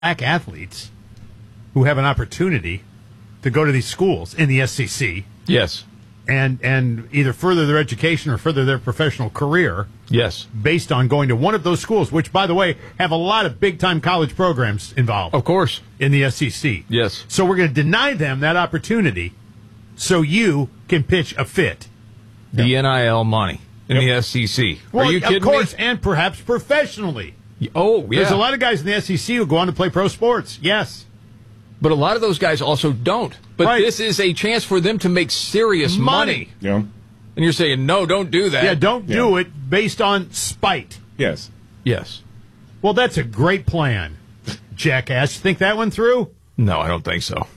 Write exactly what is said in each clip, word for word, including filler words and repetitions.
black athletes who have an opportunity to go to these schools in the S E C. Yes. And and either further their education or further their professional career. Yes. Based on going to one of those schools, which, by the way, have a lot of big-time college programs involved. Of course. In the S E C. Yes. So we're going to deny them that opportunity so you can pitch a fit. The yep. N I L money in yep. the S E C. Well, Are you kidding me? Of course, me? And perhaps professionally. Oh, yeah. There's a lot of guys in the S E C who go on to play pro sports. Yes. But a lot of those guys also don't. But right. this is a chance for them to make serious money. money. Yeah. And you're saying, no, don't do that. Yeah, don't yeah. do it based on spite. Yes. Yes. Well, that's a great plan, jackass. You think that one through? No, I don't think so.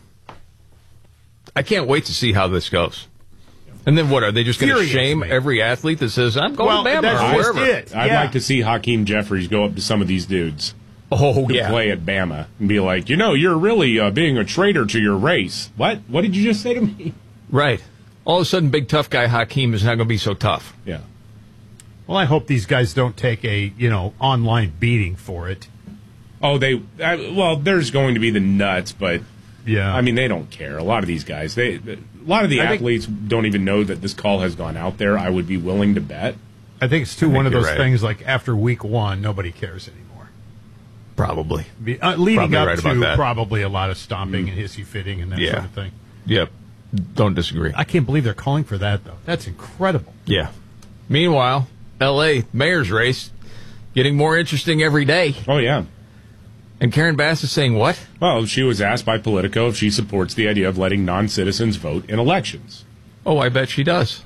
I can't wait to see how this goes. And then what, are they just going to shame me. every athlete that says, I'm going well, to Bama that's or just wherever? It. I'd yeah. like to see Hakeem Jeffries go up to some of these dudes. Oh, to yeah. play at Bama and be like, you know, you're really uh, being a traitor to your race. What? What did you just say to me? Right. All of a sudden, big tough guy Hakeem is not going to be so tough. Yeah. Well, I hope these guys don't take a, you know, online beating for it. Oh, they, I, well, there's going to be the nuts, but, yeah. I mean, they don't care. A lot of these guys, they, a lot of the I athletes think, don't even know that this call has gone out there. I would be willing to bet. I think it's too one of those right. things like after week one, nobody cares anymore. Probably. Be, uh, leading probably up right to probably a lot of stomping mm. and hissy fitting and that yeah. sort of thing. Yep. Don't disagree. I can't believe they're calling for that, though. That's incredible. Yeah. Meanwhile, L A mayor's race getting more interesting every day. Oh, yeah. And Karen Bass is saying what? Well, she was asked by Politico if she supports the idea of letting non-citizens vote in elections. Oh, I bet she does.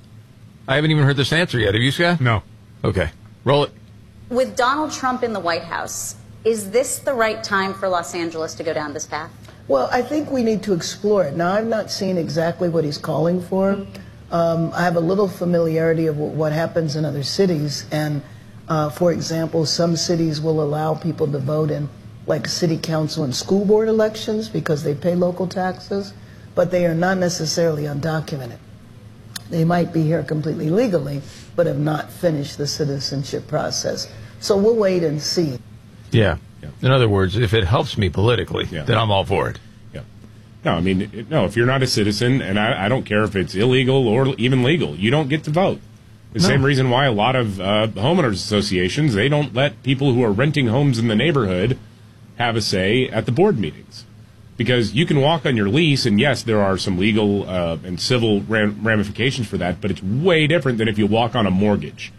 I haven't even heard this answer yet. Have you, Scott? No. Okay. Roll it. With Donald Trump in the White House, is this the right time for Los Angeles to go down this path? Well, I think we need to explore it. Now, I've not seen exactly what he's calling for. Um, I have a little familiarity of what happens in other cities. And, uh, for example, some cities will allow people to vote in, like, city council and school board elections because they pay local taxes, but they are not necessarily undocumented. They might be here completely legally, but have not finished the citizenship process. So we'll wait and see. Yeah. yeah. In other words, if it helps me politically, yeah. then I'm all for it. Yeah. No, I mean, no, if you're not a citizen, and I, I don't care if it's illegal or even legal, you don't get to vote. The no. same reason why a lot of uh, homeowners associations, they don't let people who are renting homes in the neighborhood have a say at the board meetings. Because you can walk on your lease, and yes, there are some legal uh, and civil ram- ramifications for that, but it's way different than if you walk on a mortgage.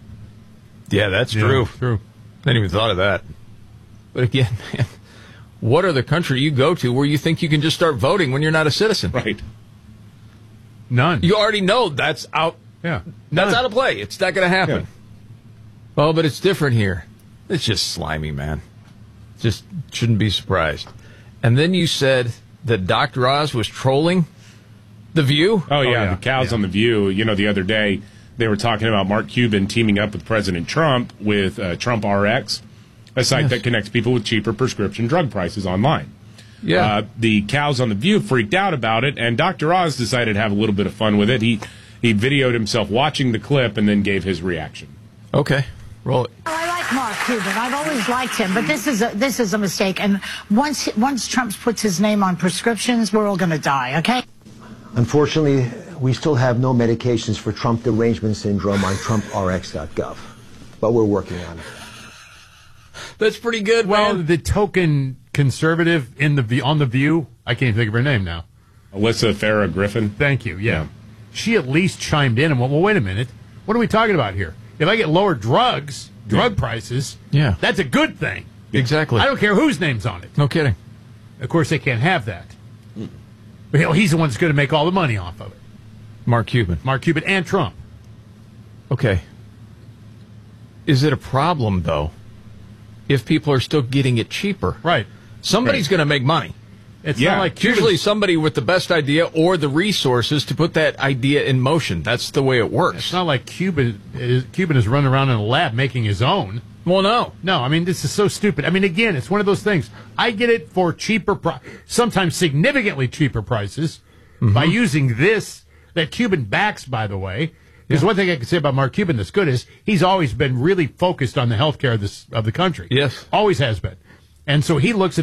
Yeah, that's yeah, true. True. I hadn't even thought of that. But again, man, what other country you go to where you think you can just start voting when you're not a citizen? Right. None. You already know that's out. Yeah. That's None. out of play. It's not going to happen. Yeah. Oh, but it's different here. It's just slimy, man. Just shouldn't be surprised. And then you said that Doctor Oz was trolling The View? Oh, yeah, oh, yeah. the cows yeah. on The View. You know, the other day they were talking about Mark Cuban teaming up with President Trump with uh, Trump R X, a site yes. that connects people with cheaper prescription drug prices online. Yeah. Uh, the cows on The View freaked out about it, and Doctor Oz decided to have a little bit of fun with it. He, he videoed himself watching the clip and then gave his reaction. Okay. Roll it. I like Mark Cuban. I've always liked him, but this is a, this is a mistake. And once once Trump puts his name on prescriptions, we're all going to die, okay? Unfortunately, we still have no medications for Trump derangement syndrome on Trump R X dot gov, but we're working on it. That's pretty good, Well, man. the token conservative in the on The View, I can't even think of her name now. Alyssa Farah Griffin. Thank you, yeah. yeah. She at least chimed in and went, well, wait a minute. What are we talking about here? If I get lower drugs, drug yeah. prices, yeah. that's a good thing. Exactly. I don't care whose name's on it. No kidding. Of course, they can't have that. But you know, he's the one that's going to make all the money off of it. Mark Cuban. Mark Cuban and Trump. Okay. Is it a problem, though, if people are still getting it cheaper? Right. Somebody's right. going to make money. It's yeah. not like Cuban's usually somebody with the best idea or the resources to put that idea in motion. That's the way it works. It's not like Cuban is, Cuban is running around in a lab making his own. Well, no. No, I mean, this is so stupid. I mean, again, it's one of those things. I get it for cheaper, pri- sometimes significantly cheaper prices mm-hmm. by using this that Cuban backs, by the way. Because yeah. one thing I can say about Mark Cuban that's good is he's always been really focused on the health care of, this, of the country. Yes. Always has been. And so he looks at